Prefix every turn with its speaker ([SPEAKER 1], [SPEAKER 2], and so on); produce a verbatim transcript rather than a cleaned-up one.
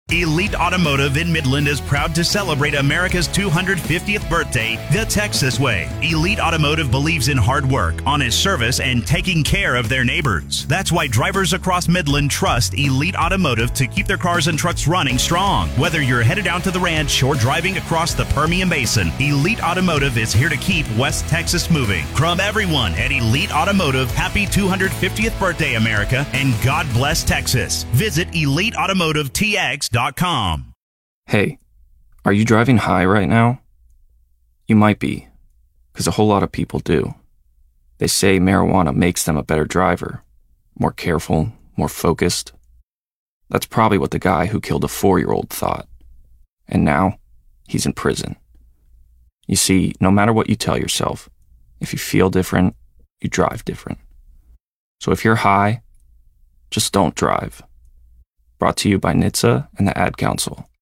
[SPEAKER 1] Elite Automotive in Midland is proud to celebrate America's two hundred fiftieth birthday the Texas way. Elite Automotive believes in hard work, honest service, and taking care of their neighbors. That's why drivers across Midland trust Elite Automotive to keep their cars and trucks running strong. Whether you're headed down to the ranch or driving across the Permian Basin, Elite Automotive is here to keep West Texas moving. From everyone at Elite Automotive, happy two hundred fiftieth birthday, America, and God bless Texas. Visit elite automotive t x dot com.
[SPEAKER 2] Hey, are you driving high right now? You might be, because a whole lot of people do. They say marijuana makes them a better driver, more careful, more focused. That's probably what the guy who killed a four-year-old thought. And now, he's in prison. You see, no matter what you tell yourself, if you feel different, you drive different. So if you're high, just don't drive. Brought to you by N H T S A and the Ad Council.